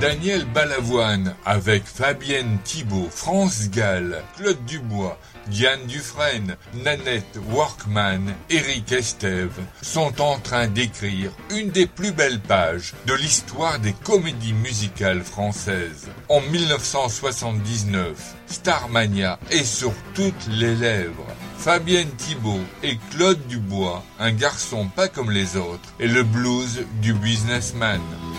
Daniel Balavoine avec Fabienne Thibault, France Gall, Claude Dubois, Diane Dufresne, Nanette Workman, Éric Estève sont en train d'écrire une des plus belles pages de l'histoire des comédies musicales françaises. En 1979, Starmania est sur toutes les lèvres. Fabienne Thibault et Claude Dubois, un garçon pas comme les autres, et le blues du businessman.